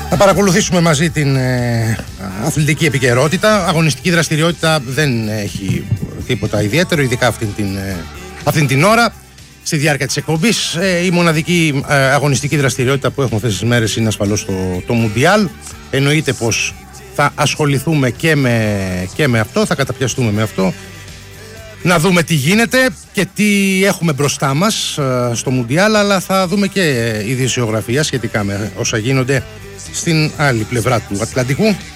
Θα παρακολουθήσουμε μαζί την αθλητική επικαιρότητα. Αγωνιστική δραστηριότητα δεν έχει τίποτα ιδιαίτερο, ειδικά αυτήν την ώρα. Στη διάρκεια της εκπομπής, η μοναδική αγωνιστική δραστηριότητα που έχουμε αυτές τις μέρες είναι ασφαλώς το Μουντιάλ. Εννοείται πως θα ασχοληθούμε και με αυτό, θα καταπιαστούμε με αυτό. Να δούμε τι γίνεται και τι έχουμε μπροστά μας στο Μουντιάλ, αλλά θα δούμε και ειδησιογραφία σχετικά με όσα γίνονται στην άλλη πλευρά του Ατλαντικού.